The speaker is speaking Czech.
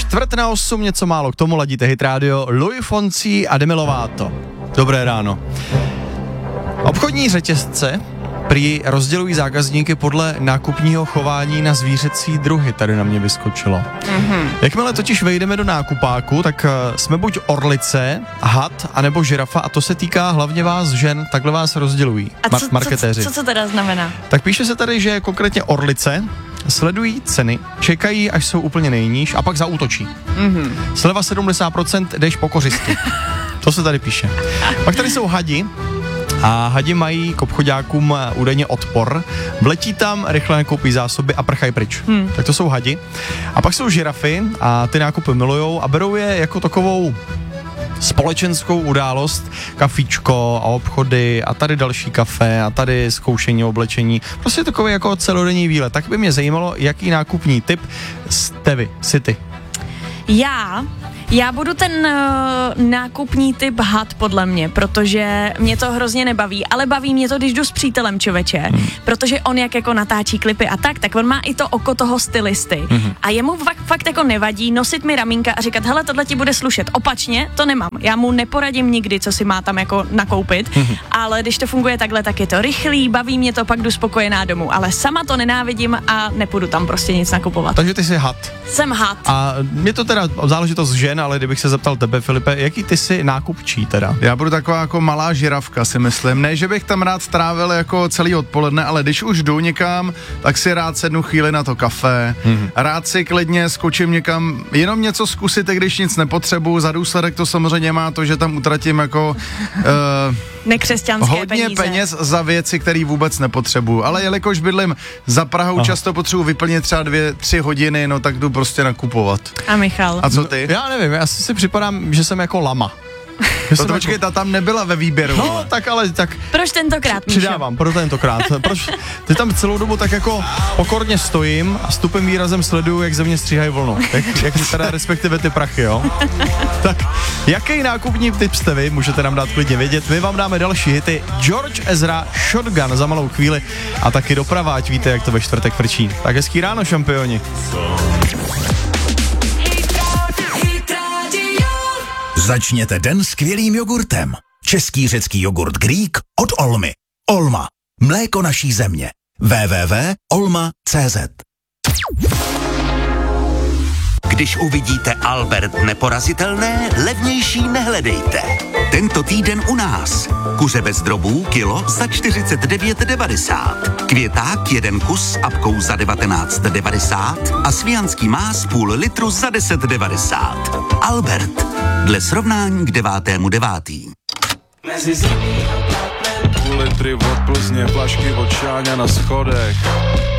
7:45, něco málo k tomu, ladíte Hit Radio, Luis Fonsi a Demi Lovato. Dobré ráno. Obchodní řetězce prý rozdělují zákazníky podle nákupního chování na zvířecí druhy, tady na mě vyskočilo. Jakmile totiž vejdeme do nákupáku, tak jsme buď orlice, had, anebo žirafa a to se týká hlavně vás žen, takhle vás rozdělují marketéři. Co to teda znamená? Tak píše se tady, že konkrétně orlice sledují ceny, čekají, až jsou úplně nejníž a pak zaútočí. Sleva 70%, jdeš po kořisti. To se tady píše. Pak tady jsou hadi. A hadi mají k obchoďákům údajně odpor, vletí tam, rychle nakoupí zásoby a prchají pryč. Tak to jsou hadi. A pak jsou žirafy a ty nákupy milujou a berou je jako takovou společenskou událost, kafíčko a obchody a tady další kafe a tady zkoušení oblečení. Prostě takový jako celodenní výlet. Tak by mě zajímalo, jaký nákupní tip jste vy, si ty. Já budu ten nákupní typ had podle mě, protože mě to hrozně nebaví, ale baví mě to, když jdu s přítelem, člověče, protože on jak jako natáčí klipy a tak on má i to oko toho stylisty a jemu fakt jako nevadí nosit mi ramínka a říkat, hele, tohle ti bude slušet. Opačně to nemám, já mu neporadím nikdy, co si má tam jako nakoupit, ale když to funguje takhle, tak je to rychlý, baví mě to, pak jdu spokojená domů, ale sama to nenávidím a nepůjdu tam prostě nic nakupovat. Takže ty jsi had. Jsem had. A mě to teda záležitost žen, ale kdybych se zeptal tebe, Filipe, jaký ty jsi nákupčí teda? Já budu taková jako malá žirafka, si myslím. Ne, že bych tam rád strávil jako celý odpoledne, ale když už jdu někam, tak si rád sednu chvíli na to kafe. Rád si klidně skočím někam, jenom něco zkusit, když nic nepotřebuju. Za důsledek to samozřejmě má to, že tam utratím jako nekřesťanské hodně peněz za věci, které vůbec nepotřebuju. Ale jelikož bydlím za Prahou, často potřebuji vyplnit třeba 2-3 hodiny, no tak jdu prostě nakupovat. A Michal? A co ty? Já nevím, já si připadám, že jsem jako lama. To počkej, ta tam nebyla ve výběru. No, tak ale tak... Proč tentokrát, Míšo? Přidávám, pro tentokrát. Proč? Ty tam celou dobu tak jako pokorně stojím a s tupým výrazem sleduju, jak ze mě stříhají vlnu. Jak teda respektive ty prachy, jo? Tak, jaký nákupní tip jste vy? Můžete nám dát klidně vědět. My vám dáme další hity. George Ezra, Shotgun za malou chvíli a taky doprava, ať víte, jak to ve čtvrtek frčí. Tak hezký ráno, šampioni. Začněte den skvělým jogurtem. Český řecký jogurt Greek od Olmy. Olma. Mléko naší země. www.olma.cz. Když uvidíte Albert neporazitelné, levnější nehledejte. Tento týden u nás. Kuře bez drobů kilo za 49,90. Květák 1 kus s apkou za 19,90 a svijanský más půl litru za 10,90. Albert. Dle srovnání k 9.9. Půl litry od Plzně, flašky od Šáňa na schodech.